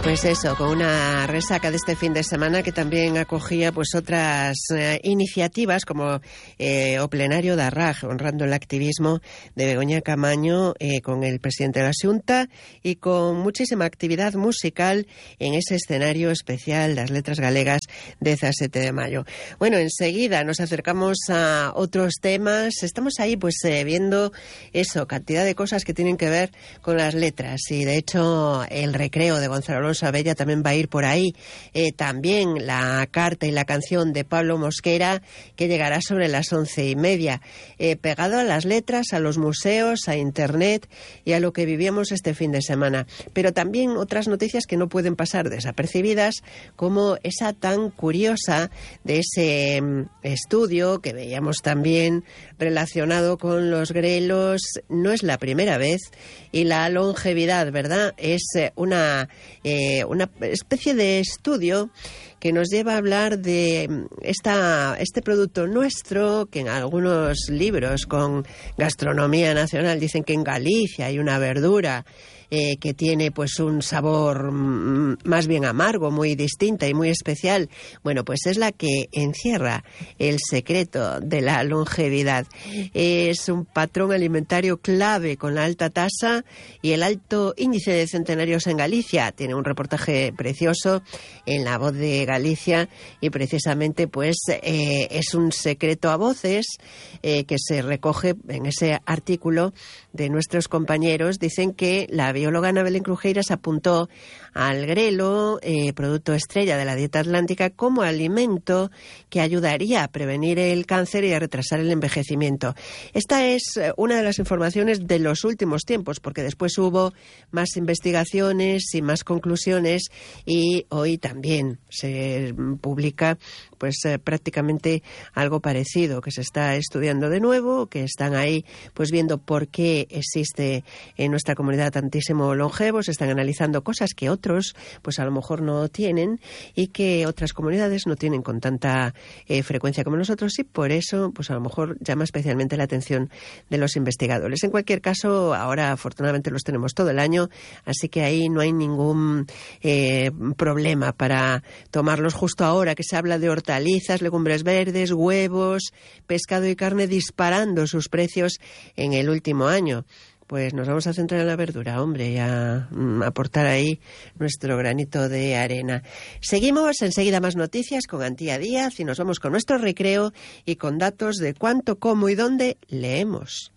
Pues eso, con una resaca de este fin de semana que también acogía pues otras iniciativas como o plenario da RAJ, honrando el activismo de Begoña Camaño con el presidente de la Xunta y con muchísima actividad musical en ese escenario especial das Letras Galegas 17 de mayo. Bueno, enseguida nos acercamos a otros temas. Estamos ahí pues viendo eso, cantidad de cosas que tienen que ver con las letras y de hecho el recreo de Gonzalo Alonso Abella también va a ir por ahí. También la carta y la canción de Pablo Mosquera que llegará sobre las 11:30. Pegado a las letras, a los museos, a internet y a lo que vivíamos este fin de semana. Pero también otras noticias que no pueden pasar desapercibidas, como esa tan curiosa de ese estudio que veíamos también relacionado con los grelos. No es la primera vez y la longevidad, ¿verdad? Es una especie de estudio que nos lleva a hablar de este producto nuestro, que en algunos libros con gastronomía nacional dicen que en Galicia hay una verdura que tiene pues un sabor más bien amargo, muy distinta y muy especial. Bueno, pues es la que encierra el secreto de la longevidad. Es un patrón alimentario clave con la alta tasa y el alto índice de centenarios en Galicia. Tiene un reportaje precioso en La Voz de Galicia y precisamente pues es un secreto a voces que se recoge en ese artículo de nuestros compañeros. Dicen que la bióloga Ana Belén Crujeiras apuntó al grelo, producto estrella de la dieta atlántica, como alimento que ayudaría a prevenir el cáncer y a retrasar el envejecimiento. Esta es una de las informaciones de los últimos tiempos, porque después hubo más investigaciones y más conclusiones y hoy también se publica pues prácticamente algo parecido, que se está estudiando de nuevo, que están ahí pues viendo por qué existe en nuestra comunidad tantísimo longevo, se están analizando cosas que otros pues a lo mejor no tienen y que otras comunidades no tienen con tanta frecuencia como nosotros y por eso pues a lo mejor llama especialmente la atención de los investigadores. En cualquier caso, ahora afortunadamente los tenemos todo el año, así que ahí no hay ningún problema para tomarlos justo ahora que se habla de hortalizas, legumbres verdes, huevos, pescado y carne disparando sus precios en el último año. Pues nos vamos a centrar en la verdura, hombre, y a aportar ahí nuestro granito de arena. Seguimos, enseguida más noticias con Antía Díaz y nos vamos con nuestro recreo y con datos de cuánto, cómo y dónde leemos.